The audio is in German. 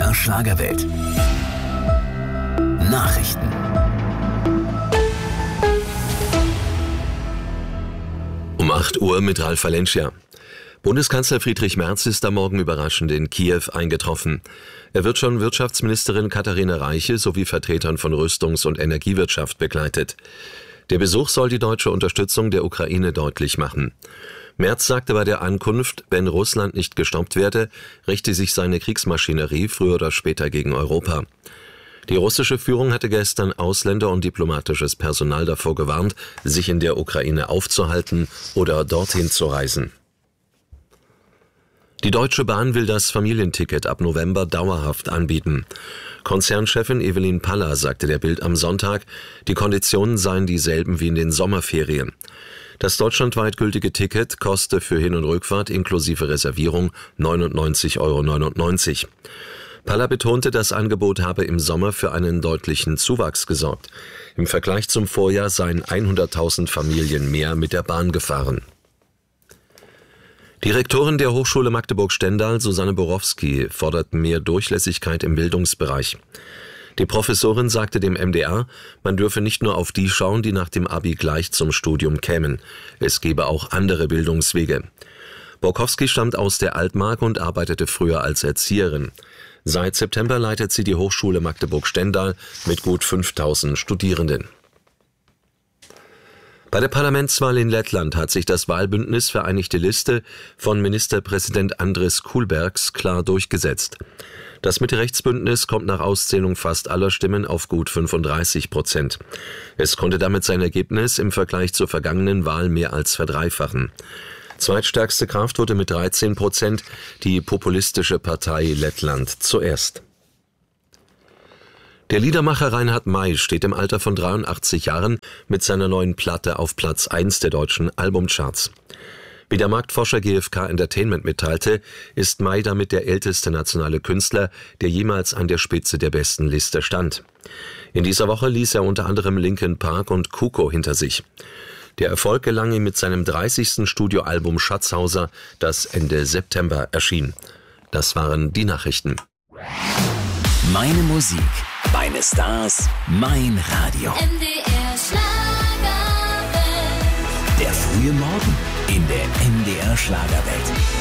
MDR Schlagerwelt. Nachrichten. Um 8 Uhr mit Ralf Valencia. Bundeskanzler Friedrich Merz ist am Morgen überraschend in Kiew eingetroffen. Er wird schon Wirtschaftsministerin Katharina Reiche sowie Vertretern von Rüstungs- und Energiewirtschaft begleitet. Der Besuch soll die deutsche Unterstützung der Ukraine deutlich machen. Merz sagte bei der Ankunft, wenn Russland nicht gestoppt werde, richte sich seine Kriegsmaschinerie früher oder später gegen Europa. Die russische Führung hatte gestern Ausländer und diplomatisches Personal davor gewarnt, sich in der Ukraine aufzuhalten oder dorthin zu reisen. Die Deutsche Bahn will das Familienticket ab November dauerhaft anbieten. Konzernchefin Evelyn Paller sagte der Bild am Sonntag, die Konditionen seien dieselben wie in den Sommerferien. Das deutschlandweit gültige Ticket koste für Hin- und Rückfahrt inklusive Reservierung 99,99 €. Paller betonte, das Angebot habe im Sommer für einen deutlichen Zuwachs gesorgt. Im Vergleich zum Vorjahr seien 100.000 Familien mehr mit der Bahn gefahren. Die Rektorin der Hochschule Magdeburg-Stendal, Susanne Borowski, fordert mehr Durchlässigkeit im Bildungsbereich. Die Professorin sagte dem MDR, man dürfe nicht nur auf die schauen, die nach dem Abi gleich zum Studium kämen. Es gebe auch andere Bildungswege. Borowski stammt aus der Altmark und arbeitete früher als Erzieherin. Seit September leitet sie die Hochschule Magdeburg-Stendal mit gut 5.000 Studierenden. Bei der Parlamentswahl in Lettland hat sich das Wahlbündnis Vereinigte Liste von Ministerpräsident Andris Kulbergs klar durchgesetzt. Das Mitte-Rechts-Bündnis kommt nach Auszählung fast aller Stimmen auf gut 35%. Es konnte damit sein Ergebnis im Vergleich zur vergangenen Wahl mehr als verdreifachen. Zweitstärkste Kraft wurde mit 13% die populistische Partei Lettland zuerst. Der Liedermacher Reinhard May steht im Alter von 83 Jahren mit seiner neuen Platte auf Platz 1 der deutschen Albumcharts. Wie der Marktforscher GfK Entertainment mitteilte, ist May damit der älteste nationale Künstler, der jemals an der Spitze der besten Liste stand. In dieser Woche ließ er unter anderem Linkin Park und Kuko hinter sich. Der Erfolg gelang ihm mit seinem 30. Studioalbum Schatzhauser, das Ende September erschien. Das waren die Nachrichten. Meine Musik, meine Stars, mein Radio. MDR Schlagerwelt. Der frühe Morgen in der MDR Schlagerwelt.